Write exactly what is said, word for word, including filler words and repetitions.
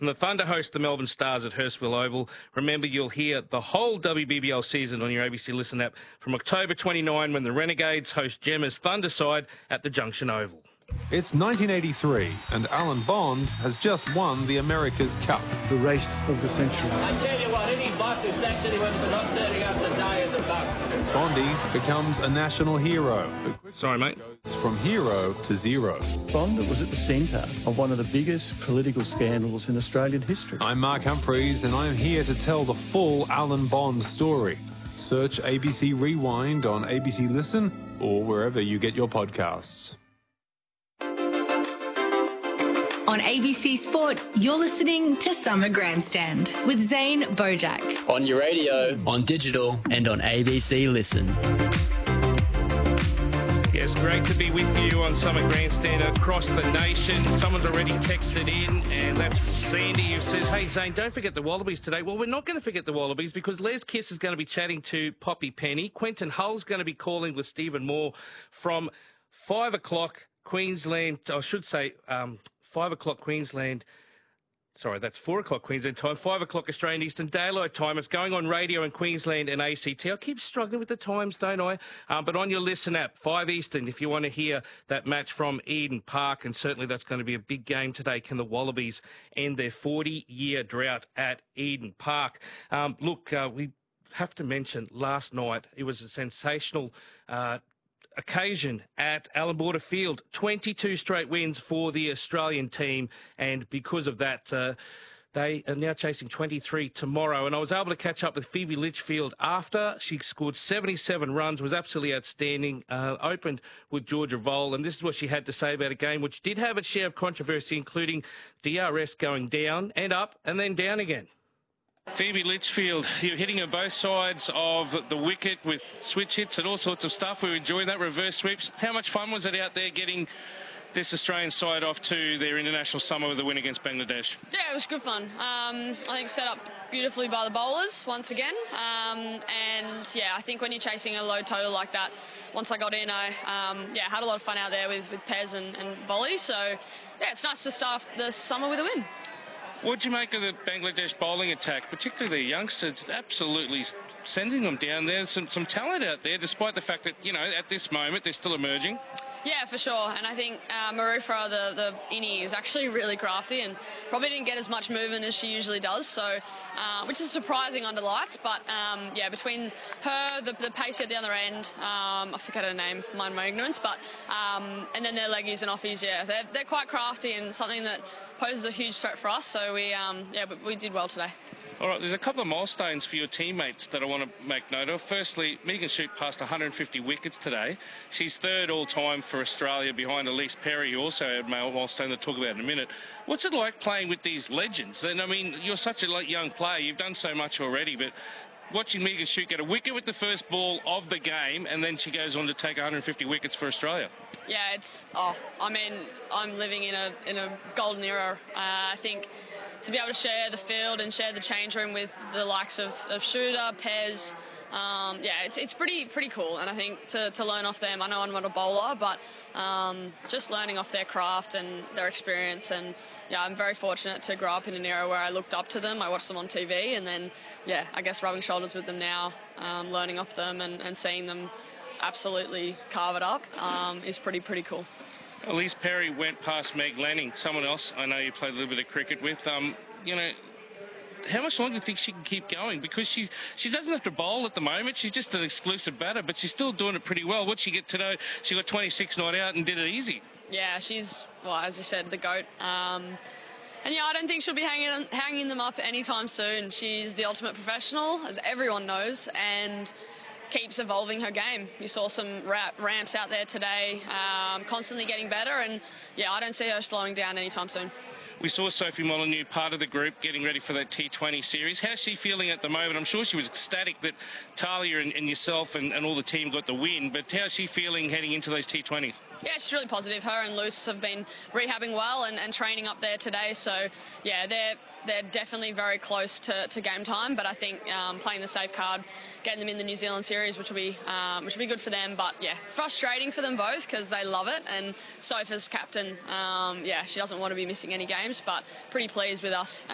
And the Thunder host the Melbourne Stars at Hurstville Oval. Remember, you'll hear the whole W B B L season on your A B C Listen app from October twenty-ninth when the Renegades host Gemma's Thunder side at the Junction Oval. It's nineteen eighty-three and Alan Bond has just won the America's Cup. The race of the century. I tell you what, any boss who sacks anyone for not turning up to die is a buck. Bondy becomes a national hero. Sorry, mate. Goes from hero to zero. Bond was at the centre of one of the biggest political scandals in Australian history. I'm Mark Humphreys and I'm here to tell the full Alan Bond story. Search A B C Rewind on A B C Listen or wherever you get your podcasts. On A B C Sport, you're listening to Summer Grandstand with Zane Bojack. On your radio, on digital, and on A B C Listen. Yes, great to be with you on Summer Grandstand across the nation. Someone's already texted in, and that's Sandy, who says, hey, Zane, don't forget the Wallabies today. Well, we're not going to forget the Wallabies because Les Kiss is going to be chatting to Poppy Penny. Quentin Hull's going to be calling with Stephen Moore from five o'clock Queensland, I should say... Um, Five o'clock Queensland, sorry, that's four o'clock Queensland time, five o'clock Australian Eastern Daylight Time. It's going on radio in Queensland and A C T. I keep struggling with the times, don't I? Um, but on your Listen app, five Eastern, if you want to hear that match from Eden Park, and certainly that's going to be a big game today. Can the Wallabies end their forty-year drought at Eden Park? Um, look, uh, we have to mention last night, it was a sensational uh occasion at Allan Border Field. twenty-two straight wins for the Australian team, and because of that, uh, they are now chasing twenty-three tomorrow. And I was able to catch up with Phoebe Litchfield after. She scored seventy-seven runs, was absolutely outstanding, uh, opened with Georgia Vole, and this is what she had to say about a game which did have its share of controversy, including D R S going down and up and then down again. Phoebe Litchfield, you're hitting on both sides of the wicket with switch hits and all sorts of stuff. We were enjoying that, reverse sweeps. How much fun was it out there getting this Australian side off to their international summer with a win against Bangladesh? Yeah, it was good fun. Um, I think set up beautifully by the bowlers once again. Um, and yeah, I think when you're chasing a low total like that, once I got in, I um, yeah had a lot of fun out there with, with Pez and, and Volley. So yeah, it's nice to start the summer with a win. What do you make of the Bangladesh bowling attack, particularly the youngsters, absolutely sending them down? There's some, some talent out there, despite the fact that, you know, at this moment, they're still emerging. Yeah, for sure. And I think uh, Marufra, the, the innie, is actually really crafty and probably didn't get as much movement as she usually does, so uh, which is surprising under lights. But, um, yeah, between her, the, the pace at the other end, um, I forget her name, mind my ignorance, but um, and then their leggies and offies, yeah, they're, they're quite crafty and something that poses a huge threat for us. So, we, um, yeah, but we did well today. All right, there's a couple of milestones for your teammates that I want to make note of. Firstly, Megan Shute passed one hundred fifty wickets today. She's third all-time for Australia behind Elise Perry, who also had a milestone to talk about in a minute. What's it like playing with these legends? And, I mean, you're such a young player. You've done so much already, but watching Megan Shute get a wicket with the first ball of the game, and then she goes on to take one hundred fifty wickets for Australia. Yeah, it's, oh, I mean, I'm living in a, in a golden era. Uh, I think to be able to share the field and share the change room with the likes of, of Shooter, Pez, um, yeah, it's it's pretty pretty cool. And I think to, to learn off them, I know I'm not a bowler, but um, just learning off their craft and their experience. And yeah, I'm very fortunate to grow up in an era where I looked up to them. I watched them on T V, and then yeah, I guess rubbing shoulders with them now, um, learning off them and, and seeing them absolutely carve it up um, is pretty pretty cool. Elise Perry went past Meg Lanning, someone else I know you played a little bit of cricket with. Um, you know, how much longer do you think she can keep going? Because she she doesn't have to bowl at the moment. She's just an exclusive batter, but she's still doing it pretty well. What'd she get today? She got twenty-six not out and did it easy. Yeah, she's, well, as you said, the GOAT. Um, and yeah, I don't think she'll be hanging hanging them up anytime soon. She's the ultimate professional, as everyone knows, and keeps evolving her game. You saw some ramps out there today, um, constantly getting better, and yeah, I don't see her slowing down anytime soon. We saw Sophie Molyneux, part of the group, getting ready for that T twenty series. How's she feeling at the moment? I'm sure she was ecstatic that Talia and, and yourself and, and all the team got the win, but how's she feeling heading into those T twenties? Yeah, she's really positive. Her and Luce have been rehabbing well and, and training up there today, so yeah, they're they're definitely very close to, to game time, but I think um, playing the safe card, getting them in the New Zealand series, which will be um, which will be good for them, but yeah, frustrating for them both because they love it, and Sopha's captain, um, yeah, she doesn't want to be missing any games, but pretty pleased with us